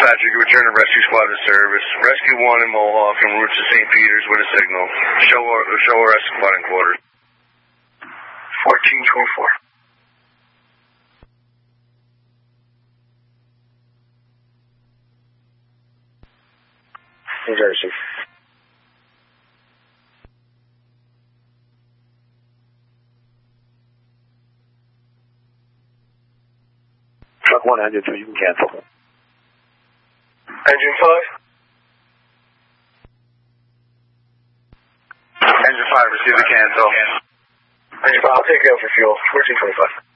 Patrick, return to rescue squad to service. Rescue 1 in Mohawk en route to St. Peter's with a signal. Show our rescue squad in quarters. 1424. New Jersey. Truck 1, engine 2, you can cancel. Engine 5? Engine 5, receive the cancel. Engine 5, I'll take you out for fuel. 1425.